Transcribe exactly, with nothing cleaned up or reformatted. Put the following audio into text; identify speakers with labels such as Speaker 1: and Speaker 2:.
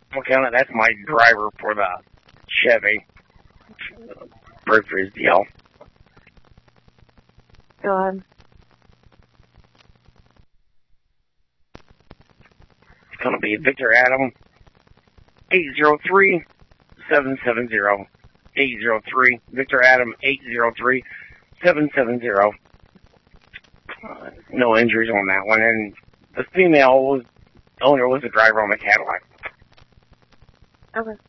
Speaker 1: Okay, that's my driver for the Chevy. Bird for his deal.
Speaker 2: Go ahead.
Speaker 1: It's going to be Victor Adam, eight zero three, seven seven zero. eight zero three, Victor Adam, eight zero three, seven seven zero. Uh, no injuries on that one. And the female was, owner was the driver on the Cadillac.
Speaker 2: Okay.